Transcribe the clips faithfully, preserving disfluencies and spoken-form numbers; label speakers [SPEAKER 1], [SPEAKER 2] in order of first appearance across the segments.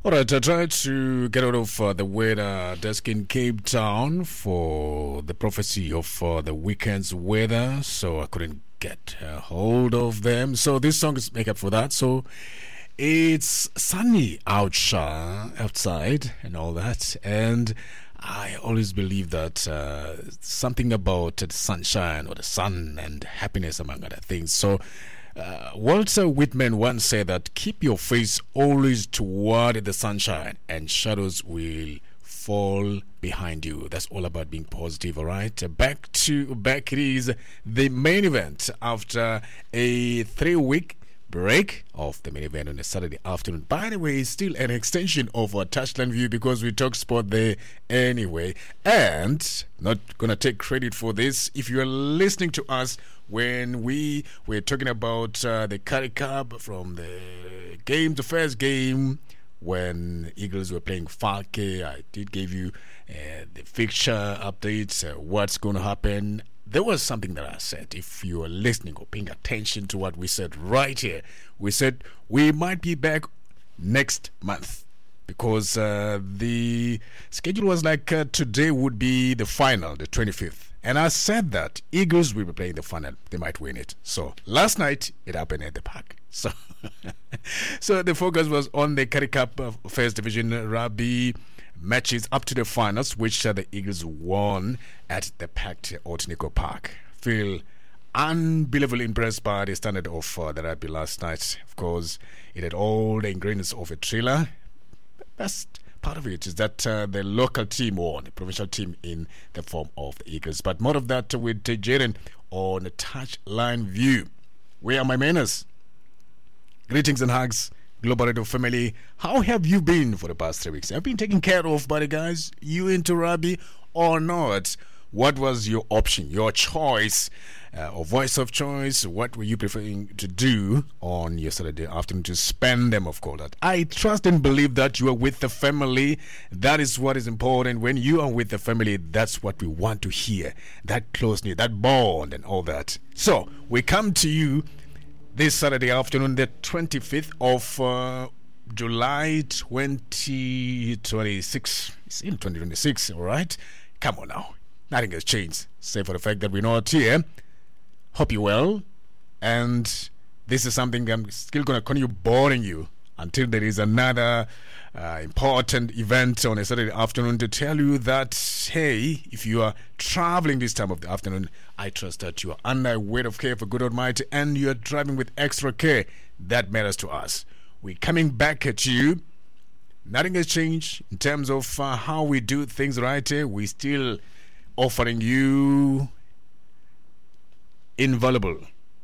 [SPEAKER 1] All right, I tried to get out of uh, the weather desk in Cape Town for the prophecy of uh, the weekend's weather, so I couldn't get a hold of them. So this song is make up for that. So it's sunny outside, outside and all that, and I always believe that uh, something about the sunshine or the sun and happiness, among other things. So uh, Walter Whitman once said that keep your face always toward the sunshine and shadows will fall behind you. That's all about being positive. All right, back to back it is the main event after a three-week break of the main event on a Saturday afternoon. By the way, it's still an extension of our Touchline View because we talk sport there anyway. And not gonna take credit for this. If you're listening to us when we were talking about uh, the Currie Cup from the game, the first game when Eagles were playing Falke, I did give you uh, the fixture updates, uh, what's going to happen. There was something that I said, if you are listening or paying attention to what we said right here, we said we might be back next month because uh, the schedule was like uh, today would be the final, the twenty-fifth. And I said that Eagles will be playing the final. They might win it. So last night, it happened at the park. So so the focus was on the Currie Cup uh, First Division Rugby matches up to the finals, which uh, the Eagles won at the packed Otnico Park. Feel unbelievably impressed by the standard of uh, the rugby last night. Of course, it had all the ingredients of a thriller. Best part of it is that uh, the local team won, the provincial team in the form of the Eagles. But more of that with uh, Jaden on the Touchline View. Where are my manners? Greetings and hugs, Global Radio family. How have you been for the past three weeks? Have you been taken care of by the guys? You into rugby or not? What was your option, your choice, uh, or voice of choice? What were you preferring to do on your Saturday afternoon to spend them, of course? I trust and believe that you are with the family. That is what is important. When you are with the family, that's what we want to hear. That closeness, that bond and all that. So, we come to you this Saturday afternoon, the twenty-fifth of uh, July twenty twenty-six. It's in twenty twenty-six, all right? Come on now. Nothing has changed, save for the fact that we're not here. Hope you're well. And this is something I'm still going to continue boring you until there is another uh, important event on a Saturday afternoon to tell you that, hey, if you are traveling this time of the afternoon, I trust that you are under a weight of care for good Almighty and you're driving with extra care. That matters to us. We're coming back at you. Nothing has changed in terms of uh, how we do things right here. We still offering you invaluable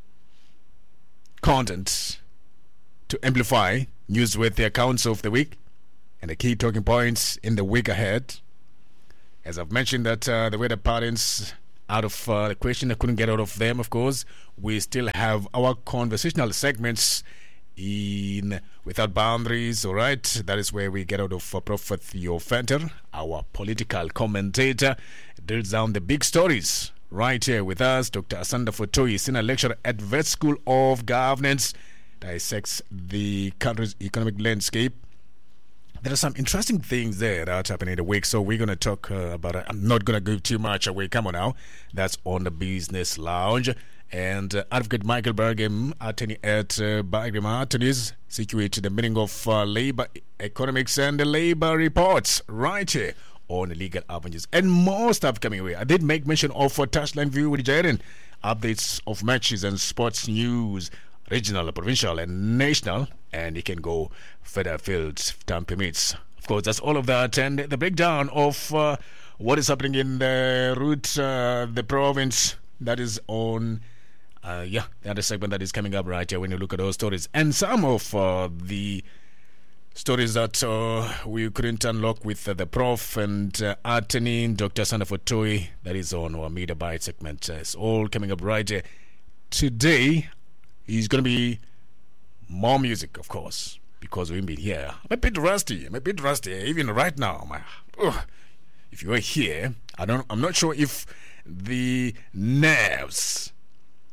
[SPEAKER 1] content to amplify newsworthy accounts of the week and the key talking points in the week ahead. As I've mentioned that uh, the weather patterns out of uh, the question, I couldn't get out of them, of course. We still have our conversational segments in Without Boundaries, all right? That is where we get out of uh, Prophet Theo Fenter, our political commentator, drills down the big stories. Right here with us, Doctor Asanda Fotoyi, senior lecturer at Vet School of Governance, dissects the country's economic landscape. There are some interesting things there that happening in the week, so we're going to talk uh, about it. I'm not going to give too much away. Come on now. That's on the Business Lounge. And uh, Advocate Michael Bergam, attorney at uh, Bergam Attorneys, situated the meaning of uh, labor economics and the labor reports right here on the legal avenues. And more stuff coming away. I did make mention of a Touchline View with Jaden. Updates of matches and sports news, regional, provincial, and national. And you can go further afield if time permits. Of course, that's all of that. And the breakdown of uh, what is happening in the route, uh, the province, that is on... Uh, yeah, the other segment that is coming up right here when you look at those stories. And some of uh, the stories that uh, we couldn't unlock with uh, the Prof and uh, attorney, Doctor Asanda Fotoyi, that is on our Media Bite segment. Uh, it's all coming up right here. Today is going to be more music, of course, because we've been here. I'm a bit rusty. I'm a bit rusty. Even right now, my, uh, if you were here, I don't, I'm not sure if the nerves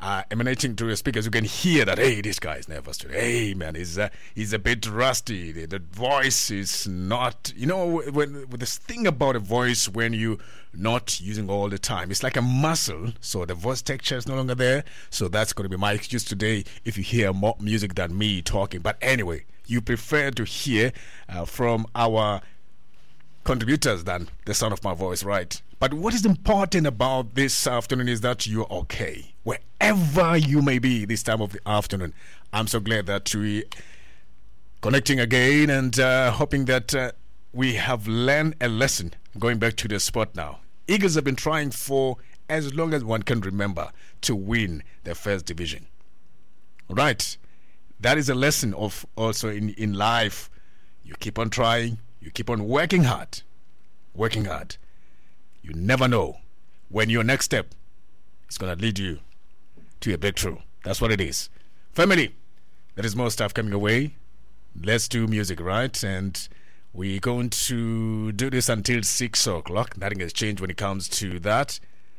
[SPEAKER 1] uh, emanating through your speakers. You can hear that, hey, this guy is nervous today. Hey, man, he's, uh, he's a bit rusty. The, the voice is not, you know, when, with this thing about a voice when you're not using all the time, it's like a muscle. So the voice texture is no longer there. So that's going to be my excuse today if you hear more music than me talking. But anyway, you prefer to hear uh, from our contributors than the sound of my voice, right? But what is important about this afternoon is that you're okay. Wherever you may be this time of the afternoon, I'm so glad that we're connecting again and uh, hoping that uh, we have learned a lesson. Going back to the spot now. Eagles have been trying for as long as one can remember to win the first division. Right? That is a lesson of also in, in life. You keep on trying. You keep on working hard. Working hard. You never know when your next step is going to lead you to a breakthrough. That's what it is. Family, there is more stuff coming away. Let's do music, right? And we're going to do this until six o'clock. Nothing has changed when it comes to that.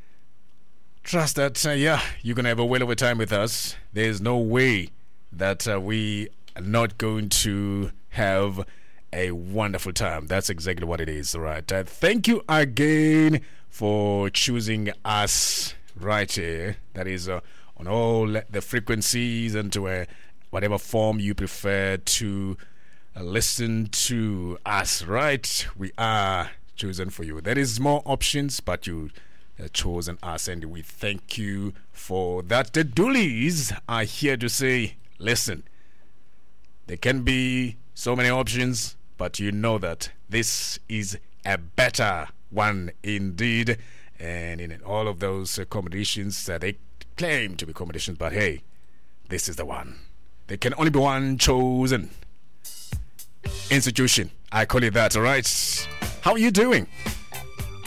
[SPEAKER 1] Trust that, uh, yeah, you're going to have a whale of a time with us. There's no way that uh, we are not going to have a wonderful time. That's exactly what it is, right? Uh, thank you again for choosing us right here. That is uh, on all the frequencies and to uh, whatever form you prefer to uh, listen to us, right? We are chosen for you. There is more options, but you uh, chosen us, and we thank you for that. The Doolies are here to say, listen, there can be so many options, but you know that this is a better one indeed. And in all of those uh, competitions, uh, they claim to be competitions, but hey, this is the one. There can only be one chosen institution. I call it that, all right? How are you doing?